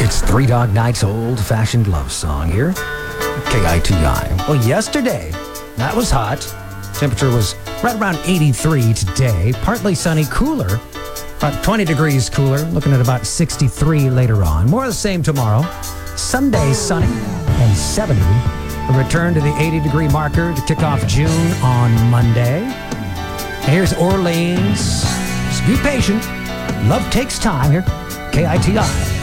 It's Three Dog Night's old-fashioned love song here. KITI. Well, yesterday, that was hot. Temperature was right around 83 today. Partly sunny, cooler. About 20 degrees cooler. Looking at about 63 later on. More of the same tomorrow. Sunday, sunny and 70. A return to the 80-degree marker to kick off June on Monday. And here's Orleans. Just be patient. Love takes time here. KITI.